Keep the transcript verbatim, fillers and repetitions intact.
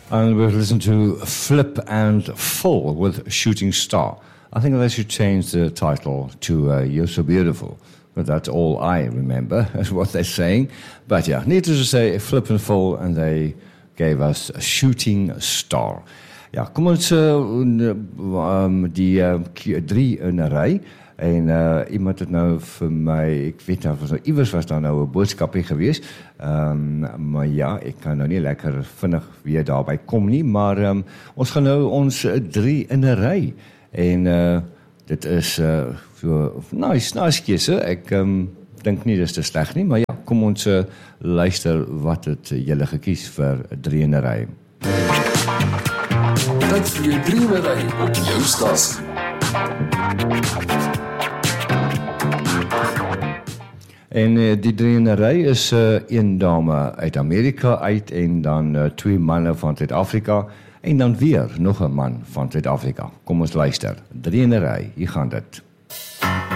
And we've listened to Flip and Fall with Shooting Star. I think they should change the title to uh, You're So Beautiful. But that's all I remember, is what they're saying. But yeah, needless to say, Flip and Fall, and they gave us a Shooting Star. Ja, kom ons uh, um, die uh, drie in 'n ry. En uh, iemand het nou vir my, ek weet nou, was nou iewers was daar nou 'n boodskapie gewees. Um, maar ja, ek kan nou nie lekker vinnig weer daarby kom nie, maar um, ons gaan nou ons uh, drie in 'n ry. En uh, dit is uh, so nice, nice keuse. Ek um, dink nie dis te sleg nie, maar ja, kom ons uh, luister wat het uh, julle gekies vir drie in 'n ry. Dit vir jou drie in 'n ry op jou stasie. En uh, die drie in 'n ry is uh, een dame uit Amerika uit en dan uh, twee manne van Suid-Afrika en dan weer nog 'n man van Suid-Afrika. Kom ons luister. Drie in 'n ry, hier gaan dit.